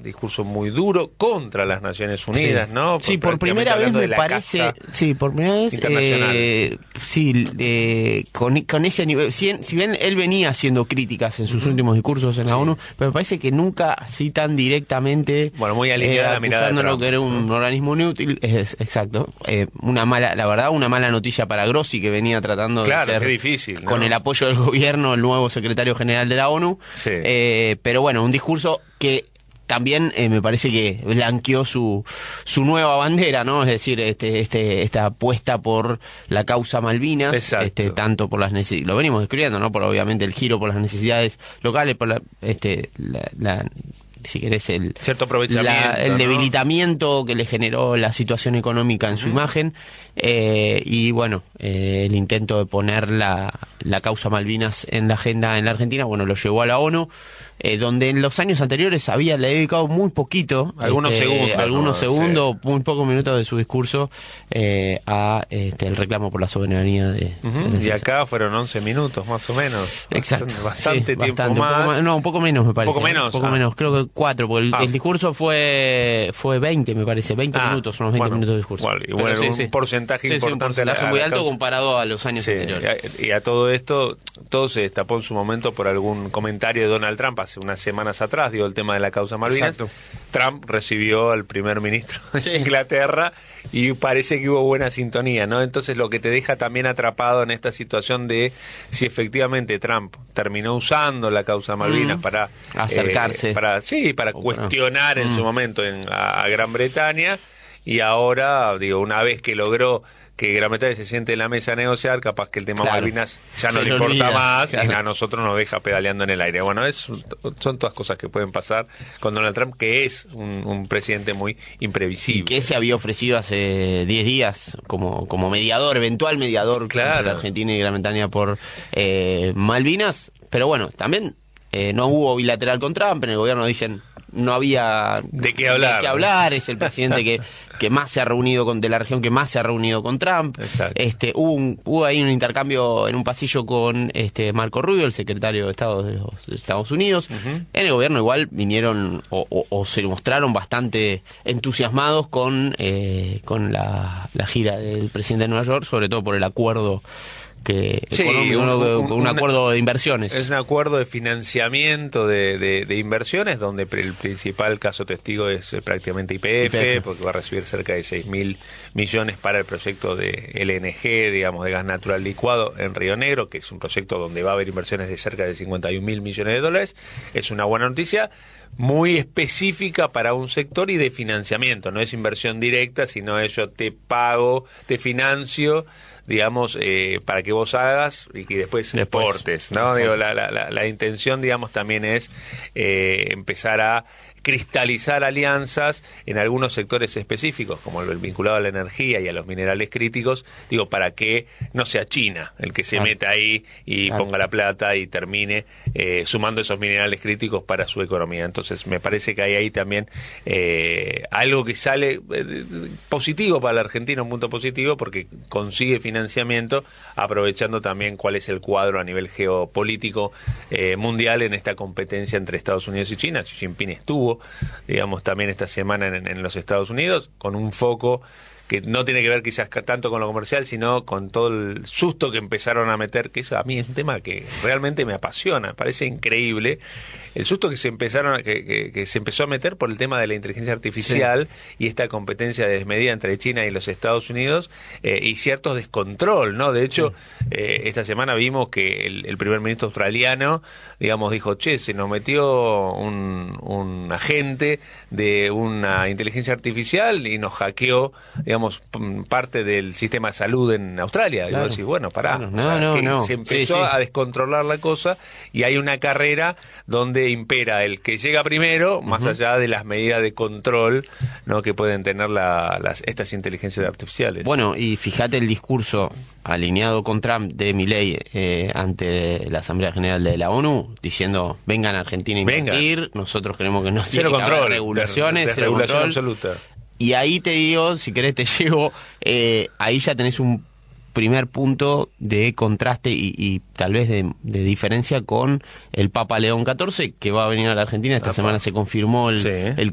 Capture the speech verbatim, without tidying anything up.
discurso muy duro contra las Naciones Unidas, sí. ¿no? Sí, por primera vez me parece, sí, por primera vez, eh, sí, eh, con, con ese nivel, si, si bien él venía haciendo críticas en sus uh-huh. últimos discursos en la sí. ONU, pero me parece que nunca así tan directamente, bueno, muy alineada eh, la mirada de Trump, que era un uh-huh. organismo inútil, es, exacto, eh, una mala, la verdad, una mala noticia para Grossi, que venía tratando claro, de ser, qué difícil, ¿no? con el apoyo del gobierno, el nuevo secretario general de la ONU, sí. eh, pero bueno, un discurso que también eh, me parece que blanqueó su su nueva bandera, ¿no? Es decir, este este esta apuesta por la causa Malvinas, exacto. este tanto por las necesidades, lo venimos describiendo, ¿no? Por obviamente el giro por las necesidades locales, por la este la, la si querés el cierto aprovechamiento, la, el ¿no? debilitamiento que le generó la situación económica en uh-huh. su imagen, eh, y bueno, eh, el intento de poner la, la causa Malvinas en la agenda en la Argentina, bueno, lo llevó a la ONU, eh, donde en los años anteriores había le dedicado muy poquito, algunos este, segundos, algunos ¿no? segundos, sí. muy pocos minutos de su discurso eh, a este, el reclamo por la soberanía de, uh-huh. de y acá fueron once minutos más o menos. Exacto, bastante, bastante sí, tiempo bastante, más. Un poco más. No, un poco menos me parece. Un poco menos, un poco ah. menos, creo que cuatro, porque el, ah. el discurso fue fue veinte, me parece, veinte ah. minutos, unos veinte bueno, minutos de discurso. Bueno, y bueno, sí, un sí. porcentaje sí, importante. Sí, un porcentaje a la, muy a la alto causa. comparado a los años sí. anteriores. Y a, y a todo esto, todo se destapó en su momento por algún comentario de Donald Trump hace unas semanas atrás, digo, el tema de la causa Malvinas. Exacto. Trump recibió al primer ministro de sí. Inglaterra y parece que hubo buena sintonía, ¿no? Entonces lo que te deja también atrapado en esta situación de si efectivamente Trump terminó usando la causa Malvinas mm. para acercarse, eh, para sí, para oh, cuestionar bueno. en mm. su momento en, a, a Gran Bretaña, y ahora, digo, una vez que logró que Gran Bretaña se siente en la mesa a negociar, capaz que el tema claro. Malvinas ya no se le importa olvida, más claro. y a nosotros nos deja pedaleando en el aire. Bueno, es, son todas cosas que pueden pasar con Donald Trump, que es un, un presidente muy imprevisible. Y que se había ofrecido hace diez días como, como mediador, eventual mediador claro. entre la Argentina y Gran Bretaña por eh, Malvinas, pero bueno, también eh, no hubo bilateral con Trump, en el gobierno dicen no había de qué hablar, de qué hablar. Es el presidente que, que más se ha reunido con de la región que más se ha reunido con Trump. Exacto. Este hubo un, hubo ahí un intercambio en un pasillo con este Marco Rubio, el secretario de Estado de los de Estados Unidos. Uh-huh. En el gobierno igual vinieron o, o, o se mostraron bastante entusiasmados con eh, con la, la gira del presidente de Nueva York, sobre todo por el acuerdo que sí, económico, un, un, un, un acuerdo de inversiones. Es un acuerdo de financiamiento de, de, de inversiones, donde el principal caso testigo es prácticamente Y P F, Y P F, porque va a recibir cerca de seis mil millones para el proyecto de L N G, digamos, de gas natural licuado en Río Negro, que es un proyecto donde va a haber inversiones de cerca de cincuenta y un mil millones de dólares. Es una buena noticia, muy específica para un sector y de financiamiento. No es inversión directa, sino es yo te pago, te financio, digamos, eh, para que vos hagas y que después, después exportes, ¿no? Digo, la, la, la, la intención, digamos, también es eh, empezar a cristalizar alianzas en algunos sectores específicos, como el vinculado a la energía y a los minerales críticos, digo, para que no sea China el que se claro. meta ahí y claro. ponga la plata y termine eh, sumando esos minerales críticos para su economía. Entonces, me parece que hay ahí también eh, algo que sale eh, positivo para la Argentina, un punto positivo, porque consigue financiamiento, aprovechando también cuál es el cuadro a nivel geopolítico eh, mundial en esta competencia entre Estados Unidos y China. Xi Jinping estuvo digamos, también esta semana en, en los Estados Unidos, con un foco que no tiene que ver quizás tanto con lo comercial, sino con todo el susto que empezaron a meter, que eso a mí es un tema que realmente me apasiona, me parece increíble, el susto que se empezaron a, que, que, que se empezó a meter por el tema de la inteligencia artificial sí. y esta competencia desmedida entre China y los Estados Unidos eh, y cierto descontrol, ¿no? De hecho, sí. eh, esta semana vimos que el, el primer ministro australiano, digamos, dijo, che, se nos metió un, un agente de una inteligencia artificial y nos hackeó, digamos, parte del sistema de salud en Australia. Claro. Y vos decís, bueno, pará. Claro. No, o sea, no, que no. se empezó sí, sí. a descontrolar la cosa y hay una carrera donde impera el que llega primero, más uh-huh. allá de las medidas de control, ¿no?, que pueden tener la, las estas inteligencias artificiales. Bueno, y fíjate el discurso alineado con Trump de Milei eh, ante la Asamblea General de la ONU, diciendo, vengan a Argentina a invertir, vengan. Nosotros queremos que nos cero control, regulaciones, de, de cero regulación control. absoluta. Y ahí te digo, si querés te llevo, eh, ahí ya tenés un primer punto de contraste y, y tal vez de, de diferencia con el Papa León catorce, que va a venir a la Argentina. Esta Apa. semana se confirmó el, sí. el